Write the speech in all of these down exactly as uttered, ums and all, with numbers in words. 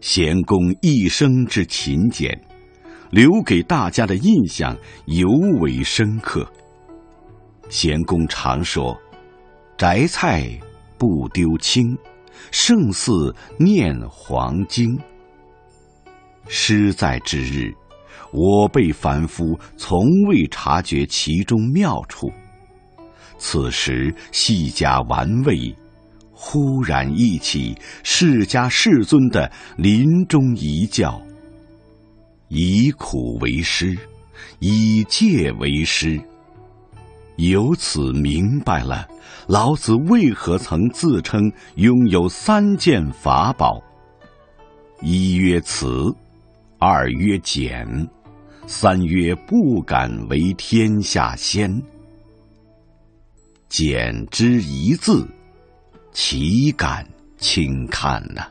贤公一生之勤俭，留给大家的印象尤为深刻。贤公常说：“摘菜不丢青，胜似念黄经。”诗在之日，我辈凡夫从未察觉其中妙处，此时细加玩味，忽然忆起释迦世尊的临终遗教：以苦为师，以戒为师。由此明白了老子为何曾自称拥有三件法宝：一曰慈，二曰俭，三曰不敢为天下先。俭之一字，岂敢轻看呢？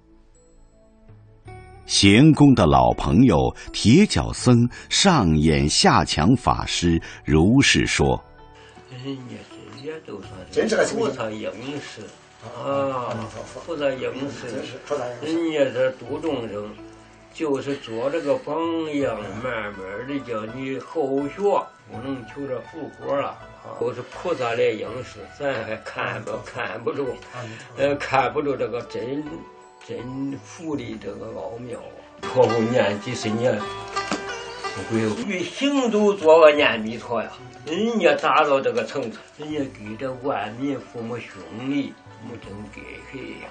贤公的老朋友铁脚僧上演下强法师如是说：“ 人家这些都真是个菩萨应时啊，菩萨应时，人家这度众生，就是做这个榜样，慢慢的叫你后学，不能求着复活了。都是菩萨来应时，咱还看不看不住，呃，看不住这个真真福的这个奥妙啊！托付念几十年，不会越行走做个念弥陀呀。人家达到这个层次，人家给这万民父母兄弟，没真给谁呀？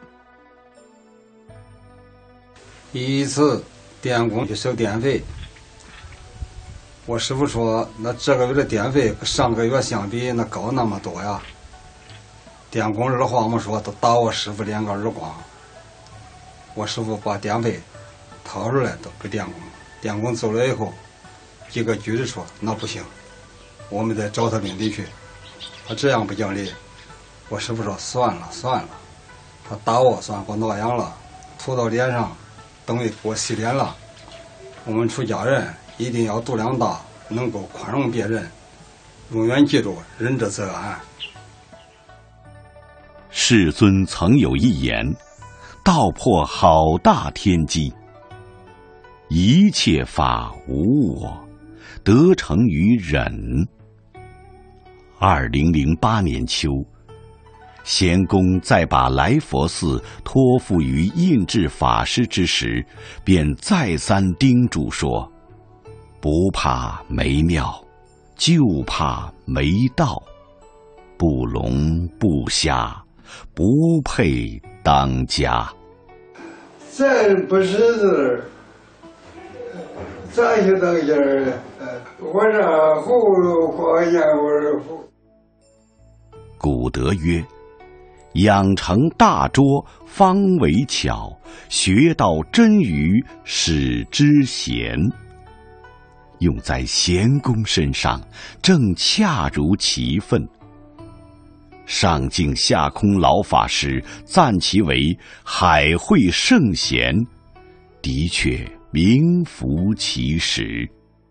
一次电工去收电费，我师傅说：“那这个月的电费跟上个月相比，那高那么多呀。”电工二话没说，都打我师傅两个耳光。我师傅把电费掏出来都给电工，电工走了以后，几个局的说：“那不行，我们得找他领地去。他这样不讲理。”我师傅说：“算了算了，他打我算给我那样了，涂到脸上，等于给我洗脸了。我们出家人一定要度量大，能够宽容别人，永远记住仁者则安。” 世尊曾有一言，道破好大天机：一切法无我，得成于忍。二零零八年秋，贤公在把来佛寺托付于印制法师之时，便再三叮嘱说：“不怕没庙，就怕没道。不聋不瞎，不配当家。” 咱不识字，咋去当家呢？我这葫芦画燕窝符。 古德曰：“养成大拙，方为巧；学到真语，使之贤。”用在贤公身上，正恰如其分。上净下空老法师赞其为海会圣贤，的确名副其实。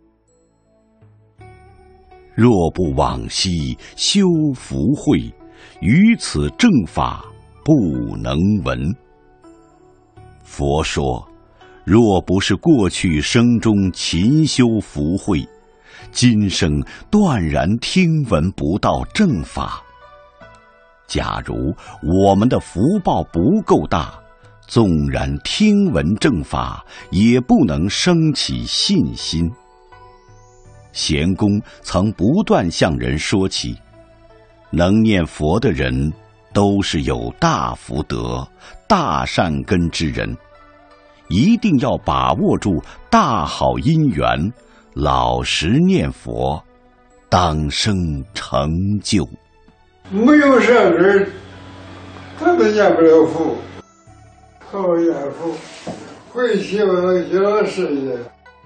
若不往昔修福慧，于此正法不能闻。佛说，若不是过去生中勤修福慧，今生断然听闻不到正法。假如我们的福报不够大，纵然听闻正法，也不能升起信心。贤公曾不断向人说起，能念佛的人都是有大福德、大善根之人，一定要把握住大好因缘，老实念佛，当生成就。 没有善根，他都念不了佛。好念佛，会希望小事业。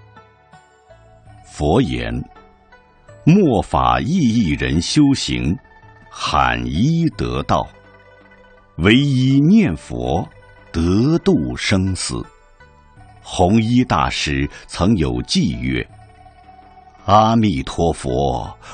佛言：末法异义人修行，罕一得道。唯一念佛，得度生死。弘一大师曾有偈曰：阿弥陀佛，